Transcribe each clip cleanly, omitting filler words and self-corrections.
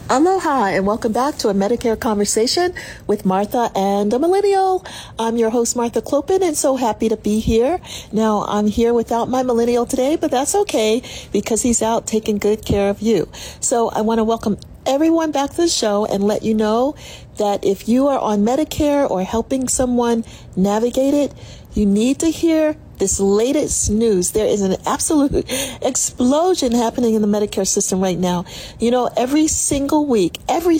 Aloha and welcome back to a Medicare Conversation with Martha and a Millennial. I'm your host, Martha Clopin, and so happy to be here. Now, I'm here without my Millennial today, but that's okay because he's out taking good care of you. So I want to welcome everyone back to the show and let you know that if you are on Medicare or helping someone navigate it, you need to hear this latest news. There is an absolute explosion happening in the Medicare system right now. You know, every single week,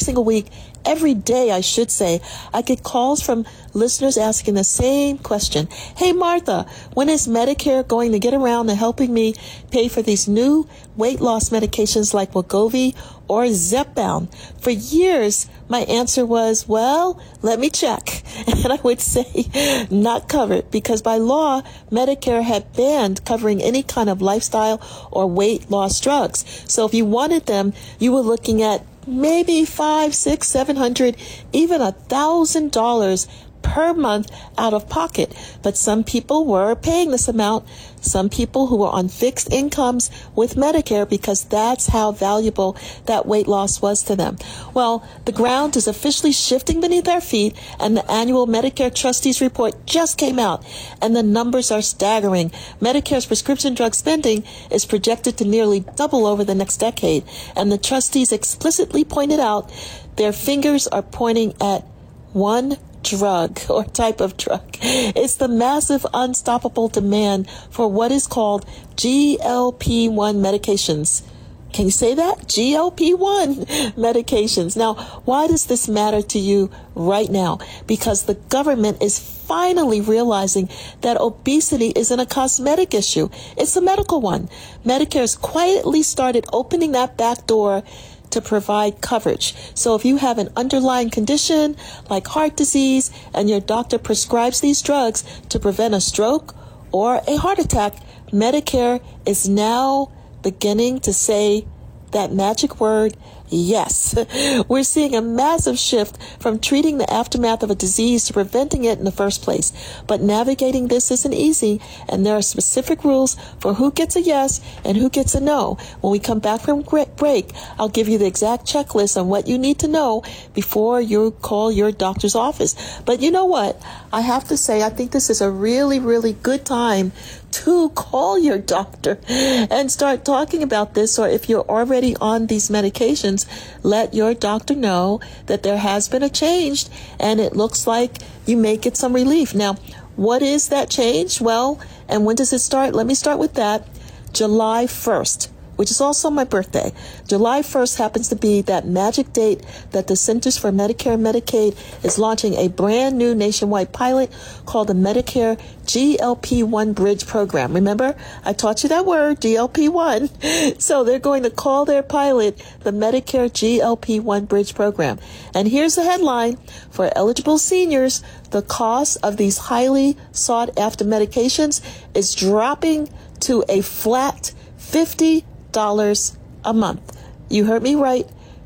every day, I should say, I get calls from listeners asking the same question. Hey, Martha, when is Medicare going to get around to helping me pay for these new weight loss medications like Wegovy or Zepbound? For years, my answer was, well, let me check. And I would say not covered because by law, Medicare had banned covering any kind of lifestyle or weight loss drugs. So if you wanted them, you were looking at maybe $500, $600, $700, even $1,000 per month out of pocket. But some people were paying this amount. Some people who were on fixed incomes with Medicare because that's how valuable that weight loss was to them. Well, the ground is officially shifting beneath our feet, and the annual Medicare Trustees Report just came out, and the numbers are staggering. Medicare's prescription drug spending is projected to nearly double over the next decade, and the trustees explicitly pointed out their fingers are pointing at one drug or type of drug. It's the massive unstoppable demand for what is called GLP-1 medications. Can you say that? GLP-1 medications. Now, why does this matter to you right now? Because the government is finally realizing that obesity isn't a cosmetic issue. It's a medical one. Medicare has quietly started opening that back door to provide coverage. So if you have an underlying condition like heart disease and your doctor prescribes these drugs to prevent a stroke or a heart attack, Medicare is now beginning to say that magic word, yes. We're seeing a massive shift from treating the aftermath of a disease to preventing it in the first place. But navigating this isn't easy, and there are specific rules for who gets a yes and who gets a no. When we come back from break, I'll give you the exact checklist on what you need to know before you call your doctor's office. But you know what? I have to say, I think this is a really, really good time to call your doctor and start talking about this. Or if you're already on these medications, let your doctor know that there has been a change and it looks like you may get some relief. Now, what is that change? Well, and when does it start? Let me start with that. July 1st. Which is also my birthday. July 1st happens to be that magic date that the Centers for Medicare and Medicaid is launching a brand new nationwide pilot called the Medicare GLP-1 Bridge Program. Remember, I taught you that word, GLP-1. So they're going to call their pilot the Medicare GLP-1 Bridge Program. And here's the headline. For eligible seniors, the cost of these highly sought-after medications is dropping to a flat $50 a month. You heard me right.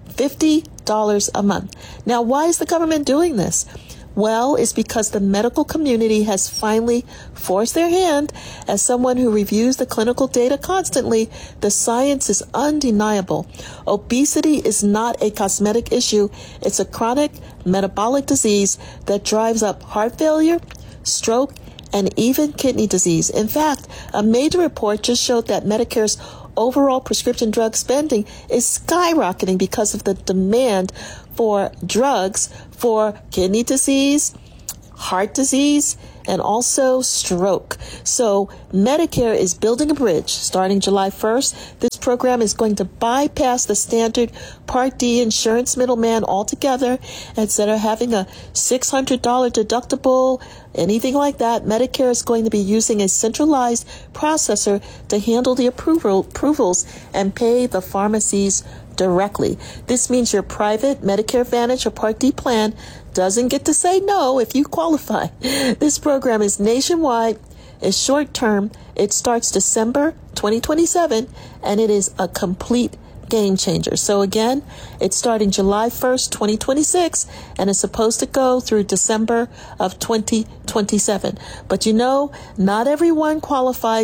$50 a month. Now, why is the government doing this? Well, it's because the medical community has finally forced their hand. As someone who reviews the clinical data constantly, the science is undeniable. Obesity is not a cosmetic issue. It's a chronic metabolic disease that drives up heart failure, stroke, and even kidney disease. In fact, a major report just showed that Medicare's overall prescription drug spending is skyrocketing because of the demand for drugs for kidney disease, heart disease, and also stroke. So Medicare is building a bridge starting July 1st. This program is going to bypass the standard Part D insurance middleman altogether. Instead of having a $600 deductible, anything like that, Medicare is going to be using a centralized processor to handle the approvals and pay the pharmacies directly. This means your private Medicare Advantage or Part D plan doesn't get to say no if you qualify. This program is nationwide, it's short term, it starts December 2027, and it is a complete game changer. So again, it's starting July 1st, 2026, and it's supposed to go through December of 2027. But you know, not everyone qualifies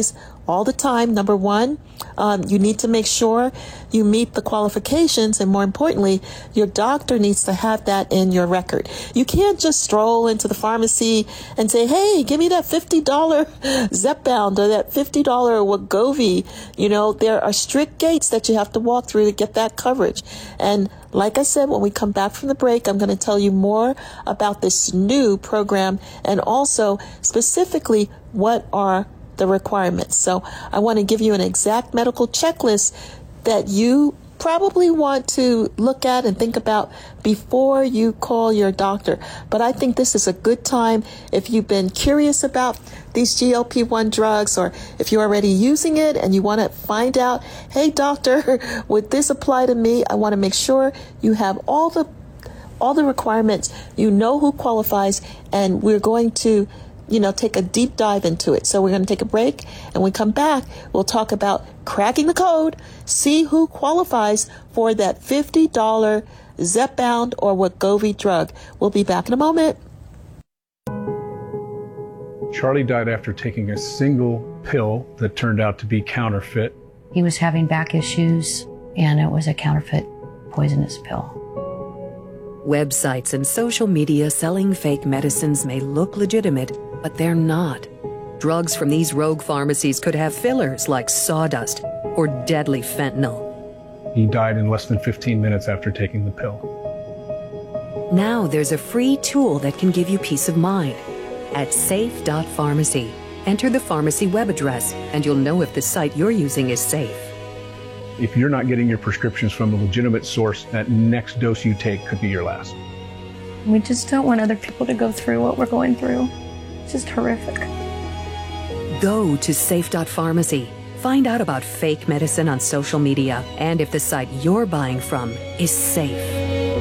all the time. Number one, you need to make sure you meet the qualifications, and more importantly, your doctor needs to have that in your record. You can't just stroll into the pharmacy and say, hey, give me that $50 Zepbound or that $50 Wegovy. There are strict gates that you have to walk through to get that coverage. And like I said, when we come back from the break, I'm going to tell you more about this new program and also specifically what are the requirements. So I want to give you an exact medical checklist that you probably want to look at and think about before you call your doctor. But I think this is a good time if you've been curious about these GLP-1 drugs, or if you're already using it and you want to find out, hey doctor, would this apply to me? I want to make sure you have all the requirements, you know who qualifies, and we're going to take a deep dive into it. So we're going to take a break, and when we come back, we'll talk about cracking the code, see who qualifies for that $50 Zepbound or Wegovy drug. We'll be back in a moment. Charlie died after taking a single pill that turned out to be counterfeit. He was having back issues, and it was a counterfeit poisonous pill. Websites and social media selling fake medicines may look legitimate, but they're not. Drugs from these rogue pharmacies could have fillers like sawdust or deadly fentanyl. He died in less than 15 minutes after taking the pill. Now there's a free tool that can give you peace of mind. At safe.pharmacy, enter the pharmacy web address and you'll know if the site you're using is safe. If you're not getting your prescriptions from a legitimate source, that next dose you take could be your last. We just don't want other people to go through what we're going through. It's just horrific. Go to safe.pharmacy. Find out about fake medicine on social media and if the site you're buying from is safe.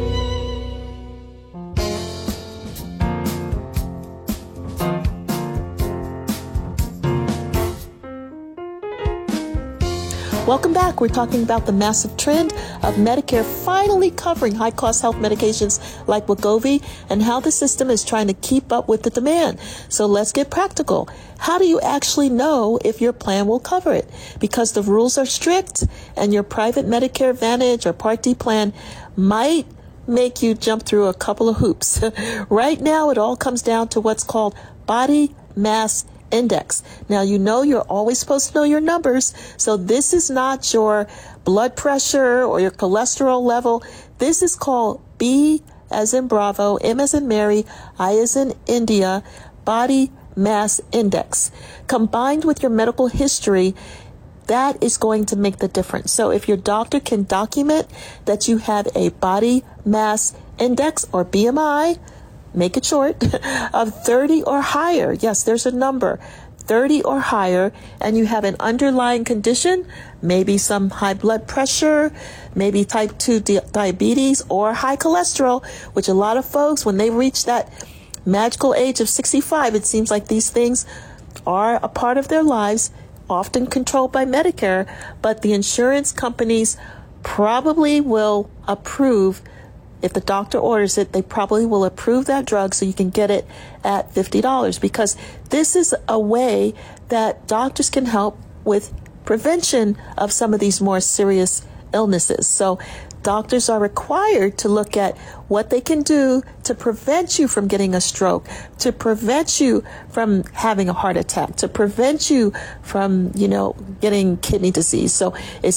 Welcome back. We're talking about the massive trend of Medicare finally covering high-cost health medications like Wegovy and how the system is trying to keep up with the demand. So let's get practical. How do you actually know if your plan will cover it? Because the rules are strict and your private Medicare Advantage or Part D plan might make you jump through a couple of hoops. Right now, it all comes down to what's called body mass index. Now, you're always supposed to know your numbers. So this is not your blood pressure or your cholesterol level. This is called B as in Bravo, M as in Mary, I as in India, body mass index. Combined with your medical history, that is going to make the difference. So if your doctor can document that you have a body mass index or BMI, make it short, of 30 or higher. Yes, there's a number, 30 or higher, and you have an underlying condition, maybe some high blood pressure, maybe type 2 diabetes or high cholesterol, which a lot of folks, when they reach that magical age of 65, it seems like these things are a part of their lives, often controlled by Medicare, but the insurance companies probably will approve. If the doctor orders it, they probably will approve that drug so you can get it at $50, because this is a way that doctors can help with prevention of some of these more serious illnesses. So doctors are required to look at what they can do to prevent you from getting a stroke, to prevent you from having a heart attack, to prevent you from, getting kidney disease. So it's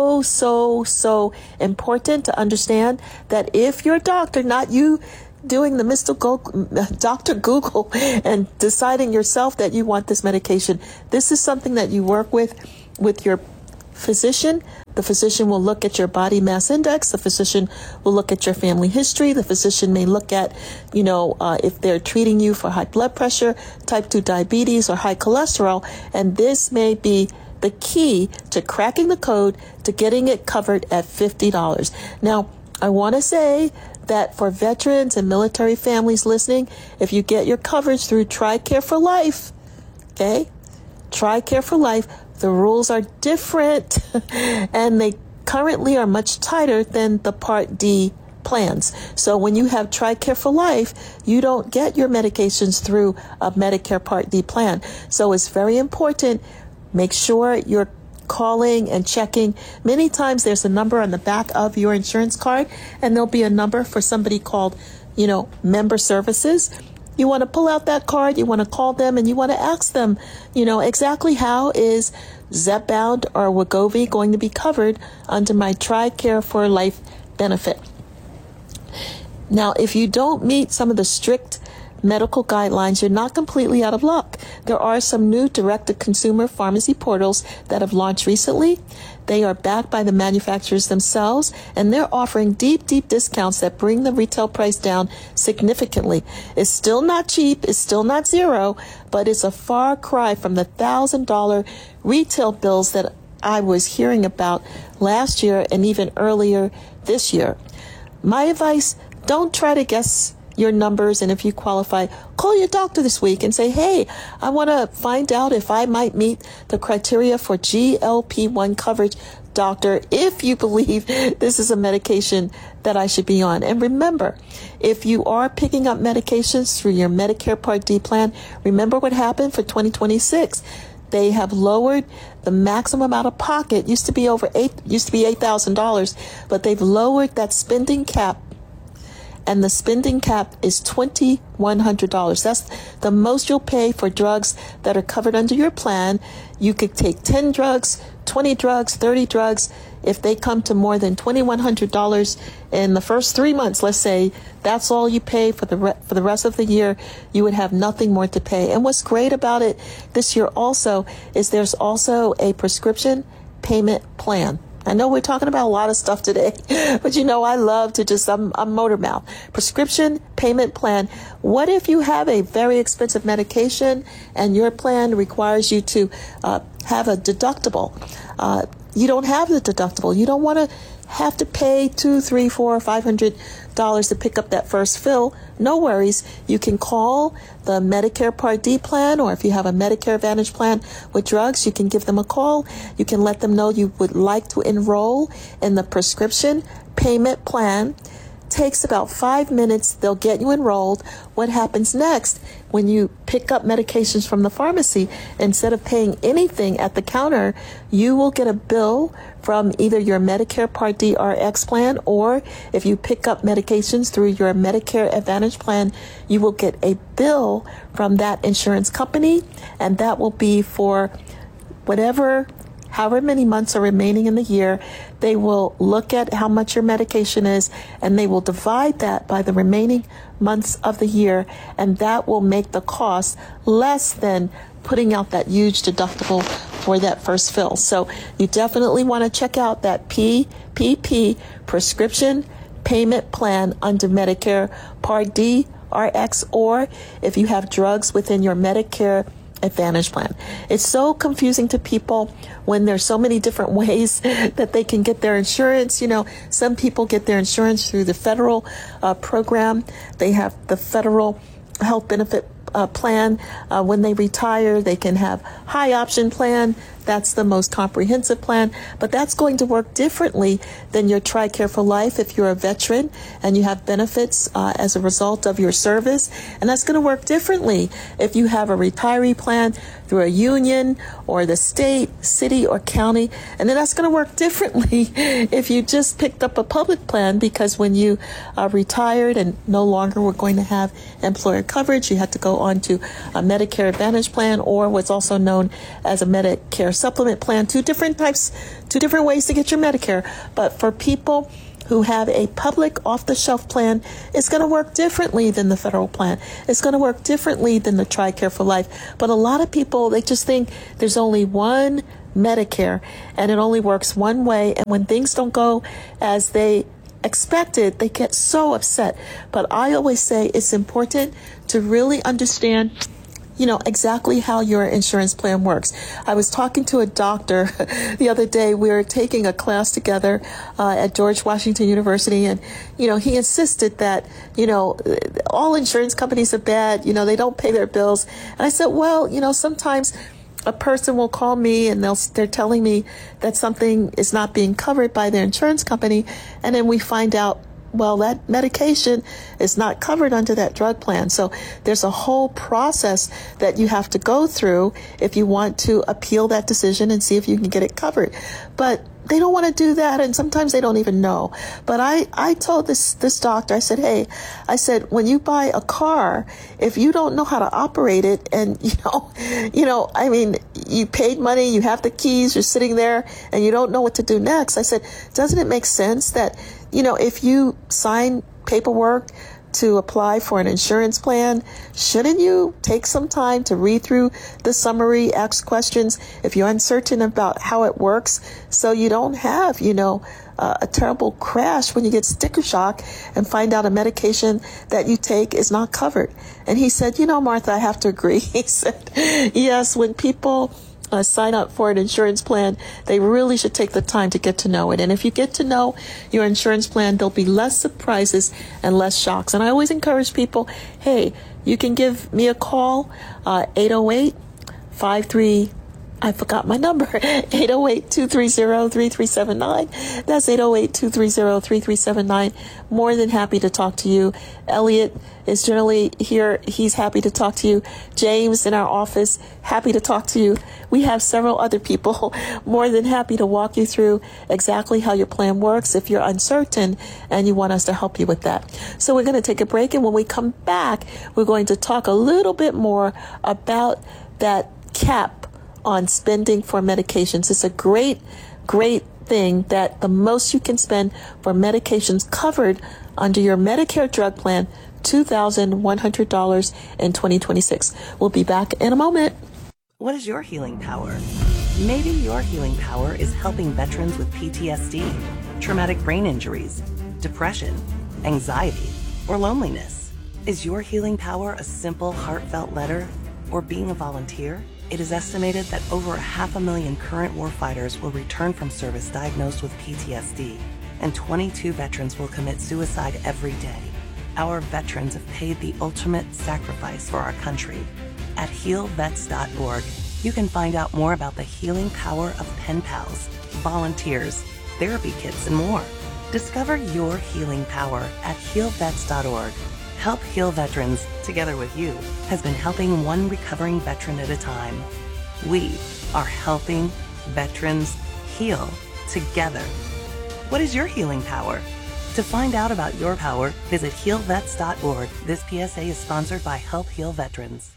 so important to understand that if your doctor, not you doing the mystical Dr. Google and deciding yourself that you want this medication, this is something that you work with your physician. The physician will look at your body mass index. The physician will look at your family history. The physician may look at, if they're treating you for high blood pressure, type 2 diabetes, or high cholesterol. And this may be the key to cracking the code to getting it covered at $50. Now, I want to say that for veterans and military families listening, if you get your coverage through TRICARE for Life, okay? TRICARE for Life, the rules are different and they currently are much tighter than the Part D plans. So when you have TRICARE for Life, you don't get your medications through a Medicare Part D plan. So it's very important Make sure you're calling and checking. Many times there's a number on the back of your insurance card, and there'll be a number for somebody called, member services. You want to pull out that card, you want to call them, and you want to ask them, exactly how is Zepbound or Wegovy going to be covered under my TRICARE for Life benefit. Now, if you don't meet some of the strict medical guidelines, you're not completely out of luck. There are some new direct-to-consumer pharmacy portals that have launched recently. They are backed by the manufacturers themselves, and they're offering deep discounts that bring the retail price down significantly. It's still not cheap, it's still not zero, but it's a far cry from the $1,000 retail bills that I was hearing about last year and even earlier this year. My advice, don't try to guess your numbers, and if you qualify, call your doctor this week and say, hey, I want to find out if I might meet the criteria for GLP-1 coverage, doctor, if you believe this is a medication that I should be on. And remember, if you are picking up medications through your Medicare Part D plan, remember what happened for 2026. They have lowered the maximum out of pocket. Used to be $8,000, but they've lowered that spending cap. And the spending cap is $2,100. That's the most you'll pay for drugs that are covered under your plan. You could take 10 drugs, 20 drugs, 30 drugs. If they come to more than $2,100 in the first 3 months, let's say, that's all you pay for the rest of the year. You would have nothing more to pay. And what's great about it this year also is there's also a prescription payment plan. I know we're talking about a lot of stuff today, but I love to I'm motor mouth. Prescription payment plan. What if you have a very expensive medication and your plan requires you to have a deductible? You don't have the deductible. You don't want to have to pay $200, $300, $400, $500 to pick up that first fill. No worries. You can call the Medicare Part D plan, or if you have a Medicare Advantage plan with drugs, you can give them a call. You can let them know you would like to enroll in the prescription payment plan. Takes about 5 minutes. They'll get you enrolled. What happens next when you pick up medications from the pharmacy? Instead of paying anything at the counter, you will get a bill from either your Medicare Part D RX plan, or if you pick up medications through your Medicare Advantage plan, you will get a bill from that insurance company, and that will be for however many months are remaining in the year. They will look at how much your medication is, and they will divide that by the remaining months of the year, and that will make the cost less than putting out that huge deductible for that first fill. So you definitely want to check out that PPP, prescription payment plan, under Medicare Part D RX, or if you have drugs within your Medicare Advantage plan. It's so confusing to people when there's so many different ways that they can get their insurance. Some people get their insurance through the federal program. They have the federal health benefit plan. When they retire, they can have high option plan. That's the most comprehensive plan, but that's going to work differently than your TRICARE for Life if you're a veteran and you have benefits as a result of your service. And that's going to work differently if you have a retiree plan through a union or the state, city, or county. And then that's going to work differently if you just picked up a public plan, because when you retired and no longer were going to have employer coverage, you had to go on to a Medicare Advantage plan, or what's also known as a Medicare supplement plan. Two different ways to get your Medicare. But for people who have a public off-the-shelf plan, it's going to work differently than the federal plan. It's going to work differently than the TRICARE for Life. But a lot of people, they just think there's only one Medicare and it only works one way. And when things don't go as they expected, they get so upset. But I always say it's important to really understand exactly how your insurance plan works. I was talking to a doctor the other day. We were taking a class together at George Washington University, and he insisted that all insurance companies are bad. They don't pay their bills. And I said, well, sometimes a person will call me and they're telling me that something is not being covered by their insurance company, and then we find out well, that medication is not covered under that drug plan. So there's a whole process that you have to go through if you want to appeal that decision and see if you can get it covered. But they don't want to do that, and sometimes they don't even know. But I told this doctor, I said, hey, I said, when you buy a car, if you don't know how to operate it, and I mean, you paid money, you have the keys, you're sitting there, and you don't know what to do next. I said, doesn't it make sense that, if you sign paperwork to apply for an insurance plan, shouldn't you take some time to read through the summary, ask questions if you're uncertain about how it works, so you don't have, a terrible crash when you get sticker shock and find out a medication that you take is not covered? And he said, Martha, I have to agree. He said, yes, when people sign up for an insurance plan, they really should take the time to get to know it. And if you get to know your insurance plan, there'll be less surprises and less shocks. And I always encourage people, hey, you can give me a call, 808-53, I forgot my number, 808-230-3379. That's 808-230-3379. More than happy to talk to you. Elliot is generally here. He's happy to talk to you. James in our office, happy to talk to you. We have several other people more than happy to walk you through exactly how your plan works if you're uncertain and you want us to help you with that. So we're going to take a break, and when we come back, we're going to talk a little bit more about that cap on spending for medications. It's a great thing that the most you can spend for medications covered under your Medicare drug plan, $2,100 in 2026. We'll be back in a moment. What is your healing power? Maybe your healing power is helping veterans with PTSD, traumatic brain injuries, depression, anxiety, or loneliness. Is your healing power a simple, heartfelt letter or being a volunteer? It is estimated that over 500,000 current warfighters will return from service diagnosed with PTSD, and 22 veterans will commit suicide every day. Our veterans have paid the ultimate sacrifice for our country. At healvets.org, you can find out more about the healing power of pen pals, volunteers, therapy kits, and more. Discover your healing power at healvets.org. Help Heal Veterans, together with you, has been helping one recovering veteran at a time. We are helping veterans heal together. What is your healing power? To find out about your power, visit healvets.org. This PSA is sponsored by Help Heal Veterans.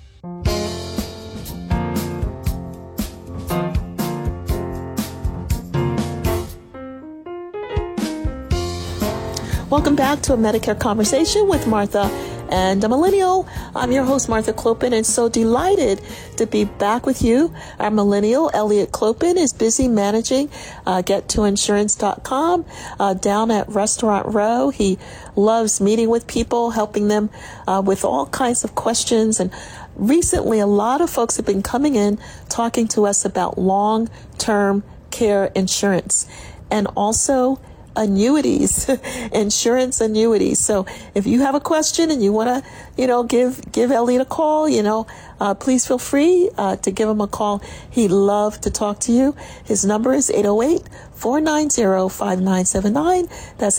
Welcome back to a Medicare Conversation with Martha and a Millennial. I'm your host, Martha Clopin, and so delighted to be back with you. Our Millennial, Elliot Clopin, is busy managing GetToInsurance.com down at Restaurant Row. He loves meeting with people, helping them with all kinds of questions. And recently, a lot of folks have been coming in talking to us about long-term care insurance and also annuities, insurance annuities. So if you have a question and you want to, give Elliot a call, please feel free to give him a call. He'd love to talk to you. His number is 808-490-5979. That's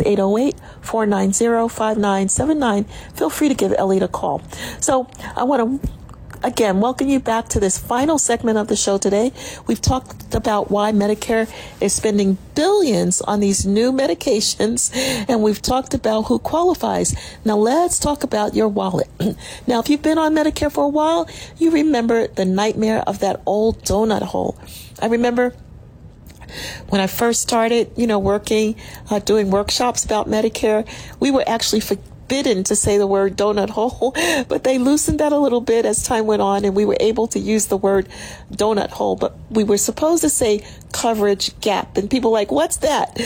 808-490-5979. Feel free to give Elliot a call. So I want to again, welcome you back to this final segment of the show today. We've talked about why Medicare is spending billions on these new medications, and we've talked about who qualifies. Now let's talk about your wallet. Now, if you've been on Medicare for a while, you remember the nightmare of that old donut hole. I remember when I first started, working, doing workshops about Medicare, we were actually forbidden to say the word donut hole, but they loosened that a little bit as time went on, and we were able to use the word donut hole, but we were supposed to say coverage gap, and people were like, what's that?